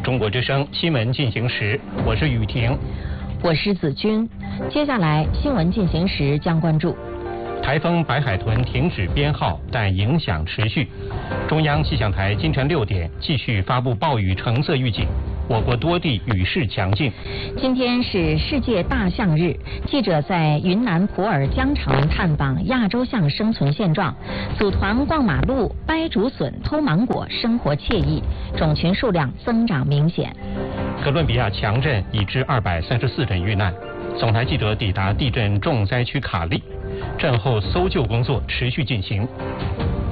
中国之声新闻进行时，我是雨婷， 我是子君。接下来新闻进行时将关注： 台风白海豚停止编号，但影响持续。中央气象台今晨6点继续发布暴雨橙色预警。我国多地雨势强劲。 今天是世界大象日，记者在云南普洱江城探访亚洲象生存现状，组团逛马路、掰竹笋、偷芒果，生活惬意，种群数量增长明显。 哥伦比亚强震已致234人遇难。总台记者抵达地震重灾区卡利，震后搜救工作持续进行。